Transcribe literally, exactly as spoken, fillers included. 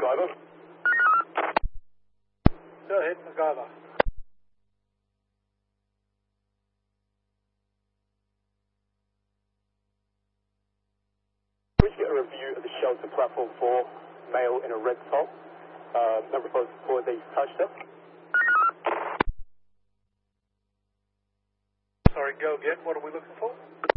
driver. Go ahead, MacGyver. Could you get a review of the shelter platform four, male in a red top, uh, number four, four days touched up? Sorry, go again. What are we looking for?